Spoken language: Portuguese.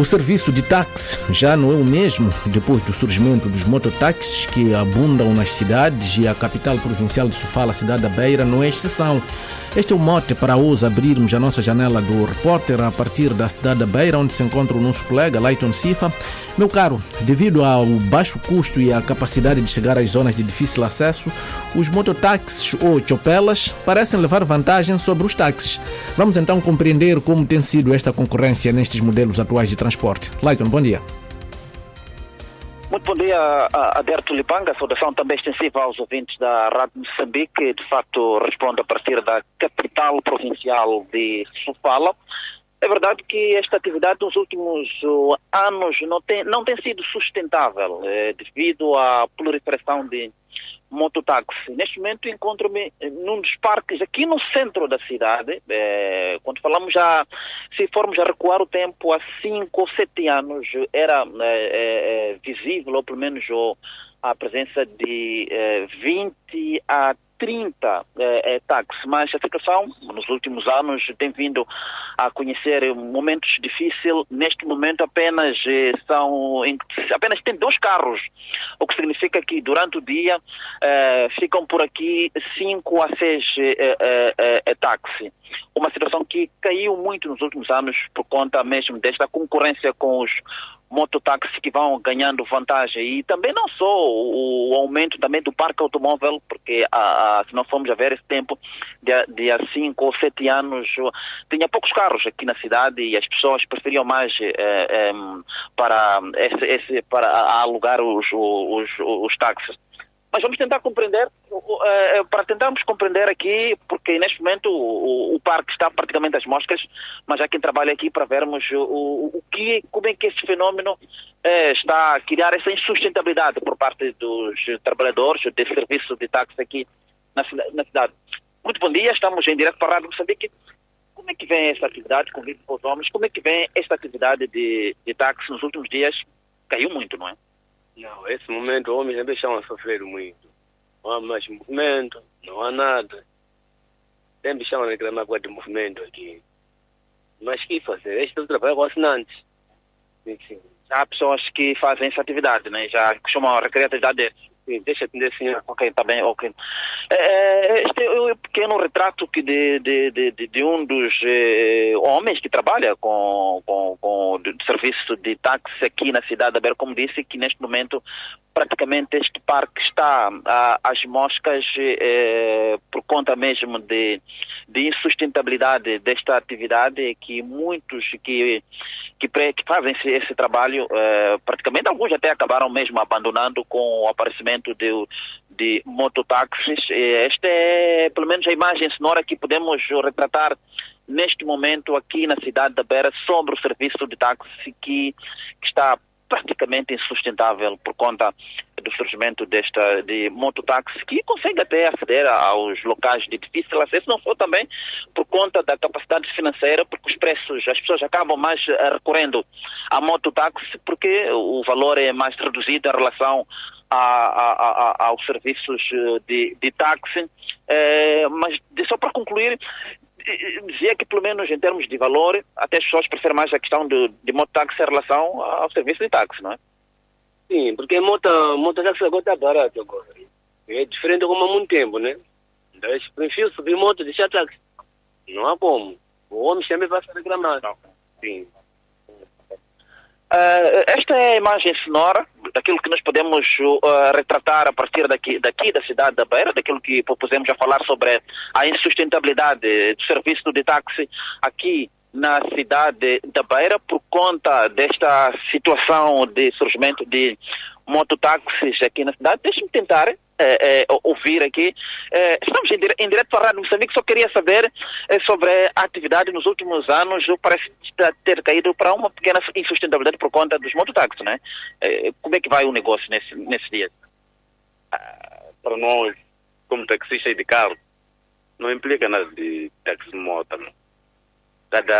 O serviço de táxi já não é o mesmo depois do surgimento dos mototáxis que abundam nas cidades, e a capital provincial de Sofala, a cidade da Beira, não é exceção. Este é o mote para hoje abrirmos a nossa janela do repórter a partir da cidade da Beira, onde se encontra o nosso colega Leiton Sifa. Meu caro, devido ao baixo custo e à capacidade de chegar às zonas de difícil acesso, os mototáxis ou chopelas parecem levar vantagem sobre os táxis. Vamos então compreender como tem sido esta concorrência nestes modelos atuais de transporte. Leiton, bom dia. Muito bom dia, Aderto Lipanga. Saudação também extensiva aos ouvintes da Rádio Moçambique. De facto, respondo a partir da capital provincial de Sofala. É verdade que esta atividade nos últimos anos não tem sido sustentável devido à proliferação de mototáxi. Neste momento encontro-me num dos parques aqui no centro da cidade. Quando falamos já, se formos a recuar o tempo, há 5 ou 7 anos era visível, ou pelo menos a presença de 20 a 30 táxis, mas a situação nos últimos anos tem vindo a conhecer momentos difíceis. Neste momento apenas tem 2 carros, o que significa que durante o dia ficam por aqui 5 a 6 táxis. Uma situação que caiu muito nos últimos anos por conta mesmo desta concorrência com os mototáxis que vão ganhando vantagem, e também não só o aumento também do parque automóvel, porque se não formos a ver esse tempo de há 5 ou 7 anos tinha poucos carros aqui na cidade e as pessoas preferiam mais para alugar os táxis. Mas vamos tentar compreender, para tentarmos compreender aqui, porque neste momento o parque está praticamente às moscas, mas há quem trabalha aqui para vermos como é que esse fenómeno está a criar essa insustentabilidade por parte dos trabalhadores desse serviço de táxi aqui na cidade. Muito bom dia, estamos em direto para a Rádio Moçambique. Como é que vem esta atividade, convido com os homens, como é que vem esta atividade de táxi nos últimos dias? Caiu muito, não é? Não, esse momento os homens também estão a sofrer muito. Não há mais movimento, não há nada. Sempre estão a reclamar com o movimento aqui. Mas o que fazer? Este é o trabalho com assinantes. Sim. Há pessoas que fazem essa atividade, né? Já costumam requerer a atividade deles. Deixa atender, senhor. Ok, está bem, ok. Este é o pequeno retrato de um dos homens que trabalha com serviço de táxi aqui na cidade da Beira, como disse, que neste momento praticamente este parque está às moscas por conta mesmo de insustentabilidade desta atividade, que muitos que fazem esse trabalho, praticamente alguns até acabaram mesmo abandonando com o aparecimento de mototáxis. Esta é pelo menos a imagem sonora que podemos retratar neste momento aqui na cidade da Beira sobre o serviço de táxi que está praticamente insustentável por conta do surgimento de mototáxi, que consegue até aceder aos locais de difícil acesso, não só também por conta da capacidade financeira, porque os preços, as pessoas acabam mais recorrendo a mototáxi porque o valor é mais reduzido em relação aos serviços de táxi. Mas só para concluir, dizia que pelo menos em termos de valor, até as pessoas preferem mais a questão de mototáxi em relação ao serviço de táxi, não é? Sim, porque mototáxi agora está barato agora. É diferente como há muito tempo, né? Então, eu prefiro subir moto e deixar táxi. Não há como. O homem também vai se reclamar. Não. Sim. Esta é a imagem sonora daquilo que nós podemos retratar a partir daqui da cidade da Beira, daquilo que propusemos a falar sobre a insustentabilidade do serviço de táxi aqui na cidade da Beira por conta desta situação de surgimento de mototáxis aqui na cidade. Deixe-me tentar ouvir aqui. Estamos em direto para a Rádio Moçambique. Só queria saber sobre a atividade nos últimos anos. Parece ter caído para uma pequena insustentabilidade por conta dos mototáxis, né? Como é que vai o negócio nesse dia? Para nós, como taxista de carro, não implica nada de táxi moto, não.